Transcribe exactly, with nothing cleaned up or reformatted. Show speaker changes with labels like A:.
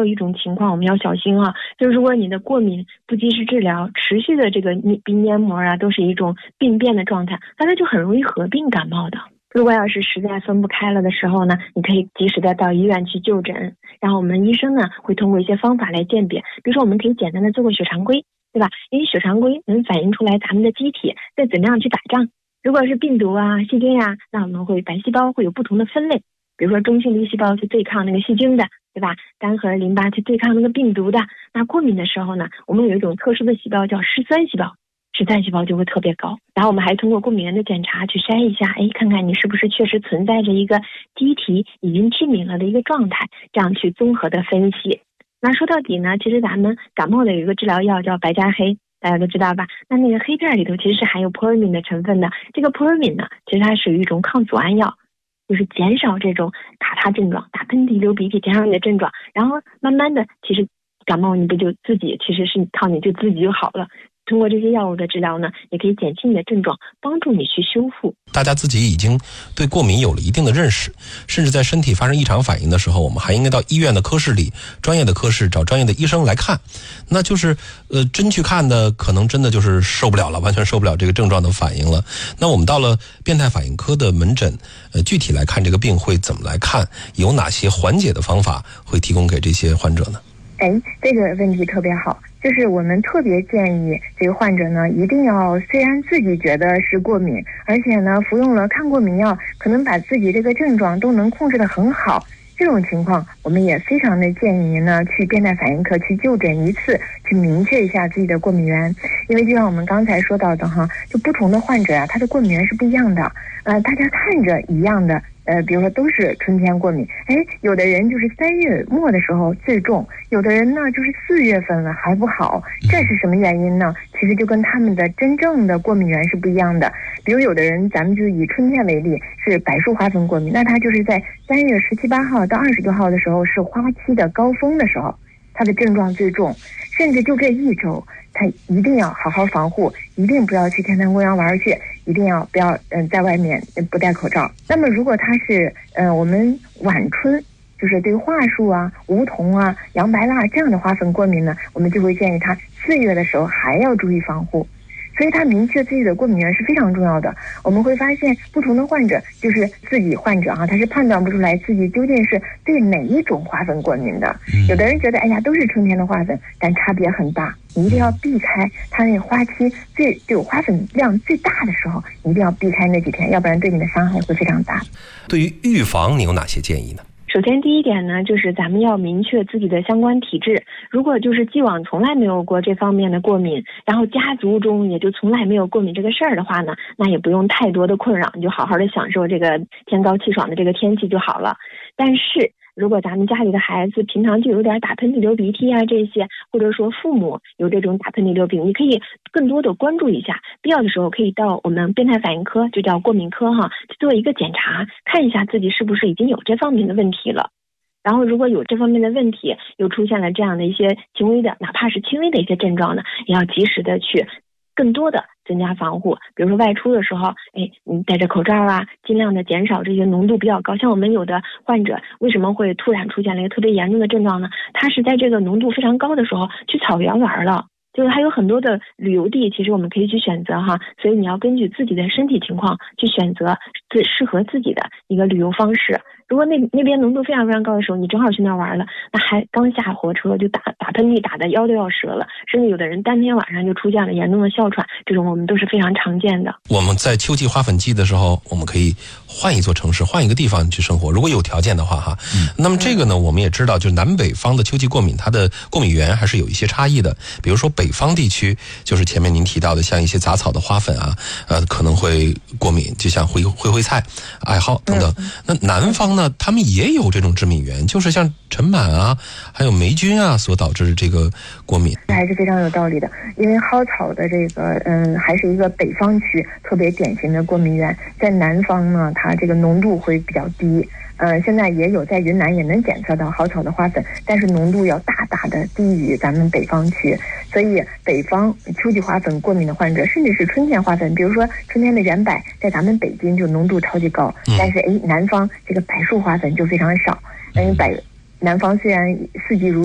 A: 一种情况我们要小心啊，就是如果你的过敏不及时治疗，持续的这个鼻黏膜啊都是一种病变的状态，那它就很容易合并感冒的。如果要是实在分不开了的时候呢，你可以及时的到医院去就诊，然后我们医生呢会通过一些方法来鉴别，比如说我们可以简单的做个血常规，对吧？因为血常规能反映出来咱们的机体在怎么样去打仗。如果是病毒啊、细菌啊，那我们会白细胞会有不同的分类，比如说中性粒细胞去对抗那个细菌的，对吧？单核淋巴去对抗那个病毒的。那过敏的时候呢，我们有一种特殊的细胞叫嗜酸细胞，嗜酸细胞就会特别高。然后我们还通过过敏原的检查去筛一下，哎，看看你是不是确实存在着一个机体已经致敏了的一个状态，这样去综合的分析。那说到底呢，其实咱们感冒的有一个治疗药叫白加黑，大家都知道吧？那那个黑片里头其实是含有扑尔敏的成分的。这个扑尔敏呢，其实它属于一种抗组胺药，就是减少这种卡他症状，打喷嚏、流鼻涕，减少你的症状。然后慢慢的，其实感冒你不就自己，其实是靠你就自己就好了。通过这些药物的治疗呢，也可以减轻你的症状，帮助你去修复。
B: 大家自己已经对过敏有了一定的认识，甚至在身体发生异常反应的时候，我们还应该到医院的科室里，专业的科室找专业的医生来看。那就是呃，真去看的可能真的就是受不了了，完全受不了这个症状的反应了。那我们到了变态反应科的门诊，呃，具体来看这个病会怎么来看，有哪些缓解的方法会提供给这些患者呢？
C: 哎，这个问题特别好，就是我们特别建议这个患者呢，一定要虽然自己觉得是过敏，而且呢服用了抗过敏药，可能把自己这个症状都能控制得很好，这种情况我们也非常的建议您呢去变态反应科去就诊一次，去明确一下自己的过敏源。因为就像我们刚才说到的哈，就不同的患者啊，他的过敏源是不一样的。呃，大家看着一样的，呃，比如说都是春天过敏，哎，有的人就是三月末的时候最重，有的人呢就是四月份了还不好，这是什么原因呢？其实就跟他们的真正的过敏源是不一样的。比如有的人，咱们就以春天为例，是柏树花粉过敏，那他就是在三月十七八号到二十多号的时候是花期的高峰的时候，他的症状最重，甚至就这一周，他一定要好好防护，一定不要去天坛公园玩去，一定要不要嗯、呃、在外面不戴口罩。那么如果他是呃我们晚春，就是对桦树啊、梧桐啊、洋白蜡这样的花粉过敏呢，我们就会建议他四月的时候还要注意防护。所以他明确自己的过敏源是非常重要的。我们会发现不同的患者，就是自己患者啊，他是判断不出来自己究竟是对哪一种花粉过敏的。有的人觉得哎呀都是春天的花粉，但差别很大，你一定要避开它那个花期最就花粉量最大的时候，你一定要避开那几天，要不然对你的伤害会非常大。
B: 对于预防你有哪些建议呢？
A: 首先第一点呢，就是咱们要明确自己的相关体质。如果就是既往从来没有过这方面的过敏，然后家族中也就从来没有过敏这个事儿的话呢，那也不用太多的困扰，你就好好的享受这个天高气爽的这个天气就好了。但是如果咱们家里的孩子平常就有点打喷嚏流鼻涕啊这些，或者说父母有这种打喷嚏流鼻涕，你可以更多的关注一下，必要的时候可以到我们变态反应科，就叫过敏科哈，去做一个检查，看一下自己是不是已经有这方面的问题了。然后如果有这方面的问题，又出现了这样的一些轻微的哪怕是轻微的一些症状呢，也要及时的去更多的增加防护。比如说外出的时候，哎，你戴着口罩啊，尽量的减少这些浓度比较高。像我们有的患者为什么会突然出现了一个特别严重的症状呢？他是在这个浓度非常高的时候去草原玩了，就是还有很多的旅游地其实我们可以去选择哈，所以你要根据自己的身体情况去选择最适合自己的一个旅游方式。如果那那边浓度非常非常高的时候，你正好去那玩了，那还刚下火车就打打喷嚏打的腰都要折了，甚至有的人当天晚上就出现了严重的哮喘，这种我们都是非常常见的。
B: 我们在秋季花粉季的时候，我们可以换一座城市，换一个地方去生活，如果有条件的话哈。嗯、那么这个呢，我们也知道，就是南北方的秋季过敏，它的过敏源还是有一些差异的。比如说北方地区，就是前面您提到的，像一些杂草的花粉啊，呃，可能会过敏，就像灰灰灰菜、艾蒿等等。嗯、那南方呢，他们也有这种致敏源，就是像尘螨啊，还有霉菌啊所导致这个过敏。
C: 这还是非常有道理的，因为蒿草的这个嗯，还是一个北方区特别典型的过敏源，在南方呢，它这个浓度会比较低。呃，现在也有在云南也能检测到蒿草的花粉，但是浓度要大大的低于咱们北方区，所以北方秋季花粉过敏的患者，甚至是春天花粉，比如说春天的圆柏，在咱们北京就浓度超级高，但是哎，南方这个柏树花粉就非常少，因为柏南方虽然四季如